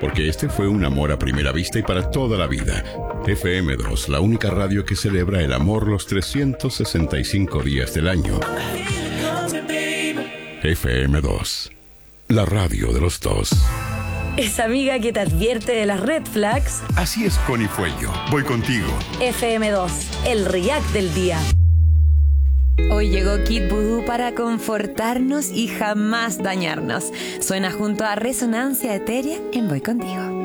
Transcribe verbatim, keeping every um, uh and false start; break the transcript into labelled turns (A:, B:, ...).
A: porque este fue un amor a primera vista y para toda la vida. F M dos, la única radio que celebra el amor los trescientos sesenta y cinco días del año. F M dos, la radio de los dos.
B: Esa amiga que te advierte de las red flags.
A: Así es, Connie Fuello. Voy contigo.
B: F M dos, el react del día.
C: Hoy llegó Kid Voodoo para confortarnos y jamás dañarnos. Suena junto a Resonancia Etérea en Voy Contigo.